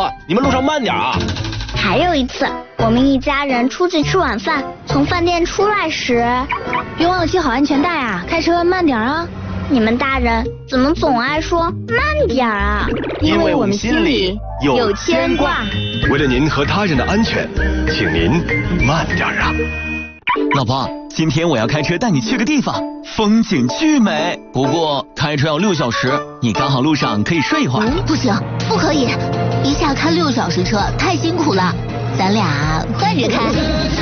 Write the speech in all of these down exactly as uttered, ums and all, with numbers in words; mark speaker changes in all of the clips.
Speaker 1: 你们路上慢点啊。
Speaker 2: 还有一次，我们一家人出去吃晚饭，从饭店出来时，
Speaker 3: 别忘了系好安全带啊，开车慢点啊。
Speaker 2: 你们大人怎么总爱说慢点啊？
Speaker 1: 因为我们心里有牵挂。
Speaker 4: 为了您和他人的安全，请您慢点啊。
Speaker 5: 老婆，今天我要开车带你去个地方，风景巨美，不过开车要六小时，你刚好路上可以睡一会儿。
Speaker 3: 嗯，不行，不可以，一下开六小时车太辛苦了，咱俩换着开。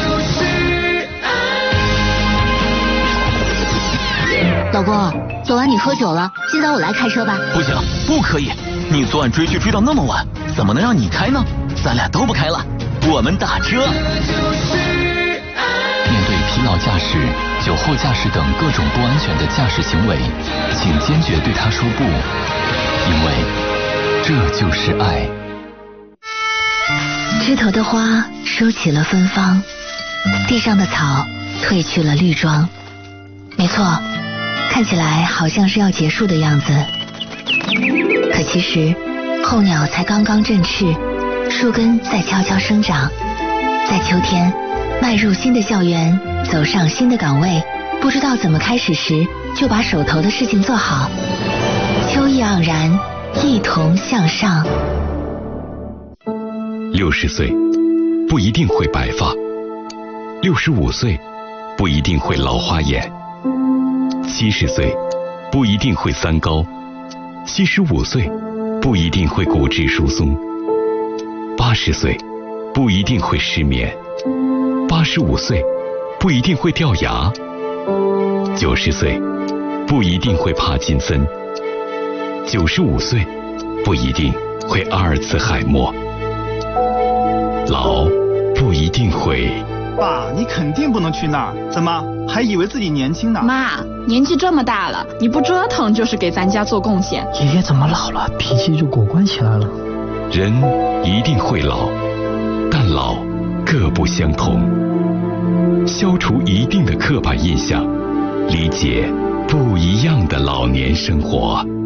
Speaker 3: 老公，昨晚你喝酒了，现在我来开车吧。
Speaker 5: 不行，不可以，你昨晚追剧追到那么晚，怎么能让你开呢？咱俩都不开了，我们打车。
Speaker 6: 面对疲劳驾驶、酒后驾驶等各种不安全的驾驶行为，请坚决对他说不，因为这就是爱。
Speaker 3: 枝头的花收起了芬芳，地上的草褪去了绿装。没错，看起来好像是要结束的样子，可其实候鸟才刚刚振翅，树根在悄悄生长。在秋天迈入新的校园，走上新的岗位，不知道怎么开始时，就把手头的事情做好。秋意盎然，一同向上。
Speaker 7: 六十岁不一定会白发，六十五岁不一定会老花眼，七十岁不一定会三高，七十五岁不一定会骨质疏松，八十岁不一定会失眠，八十五岁不一定会掉牙，九十岁不一定会帕金森，九十五岁不一定会阿尔茨海默，老不一定会。
Speaker 8: 爸，你肯定不能去那儿，怎么还以为自己年轻呢？
Speaker 9: 妈，年纪这么大了，你不折腾就是给咱家做贡献。
Speaker 10: 爷爷怎么老了，脾气就果断起来了？
Speaker 7: 人一定会老，但老各不相同。消除一定的刻板印象，理解不一样的老年生活。